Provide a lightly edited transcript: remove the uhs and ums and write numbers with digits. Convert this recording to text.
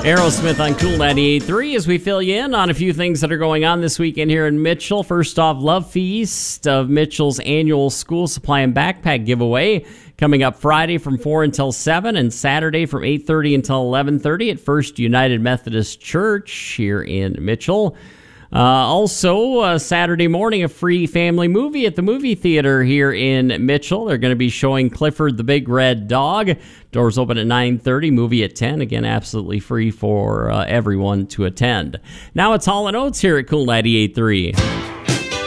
Aerosmith on Cool 98.3 as we fill you in on a few things that are going on this weekend here in Mitchell. First off, Love Feast of Mitchell's annual school supply and backpack giveaway coming up Friday from 4 until 7 and Saturday from 8:30 until 11:30 at First United Methodist Church here in Mitchell. Also, Saturday morning, a free family movie at the movie theater here in Mitchell. They're going to be showing Clifford the Big Red Dog. Doors open at 9:30, movie at 10. Again, absolutely free for everyone to attend. Now it's Hall & Oates here at Cool 98.3.